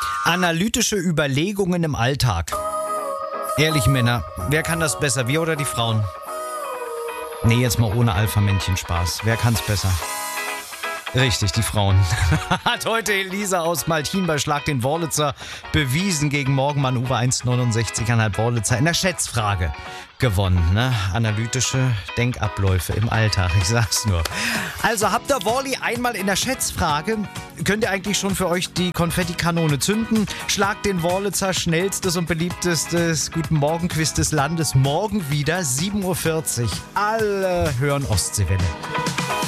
Analytische Überlegungen im Alltag. Ehrlich, Männer, wer kann das besser, wir oder die Frauen? Nee, jetzt mal ohne Alpha-Männchen-Spaß. Wer kann's besser? Richtig, die Frauen. Hat heute Elisa aus Malchin bei Schlag den Worlitzer bewiesen gegen Morgenmann Uwe 1,69,5 Worlitzer in der Schätzfrage gewonnen. Ne? Analytische Denkabläufe im Alltag, ich sag's nur. Also habt ihr Worli einmal in der Schätzfrage? Könnt ihr eigentlich schon für euch die Konfettikanone zünden? Schlag den Worlitzer schnellstes und beliebtestes Guten Morgen-Quiz des Landes morgen wieder 7:40 Uhr. Alle hören Ostseewelle.